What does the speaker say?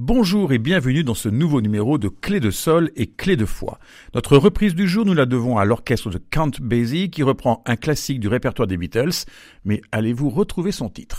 Bonjour et bienvenue dans ce nouveau numéro de Clé de Sol et Clé de Foi. Notre reprise du jour, nous la devons à l'orchestre de Count Basie qui reprend un classique du répertoire des Beatles, mais allez-vous retrouver son titre ?